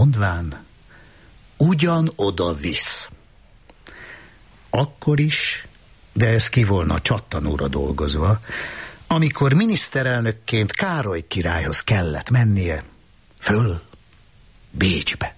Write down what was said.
mondván, ugyan oda visz. Akkor is, de ez ki volna csattanóra dolgozva, amikor miniszterelnökként Károly királyhoz kellett mennie föl Bécsbe.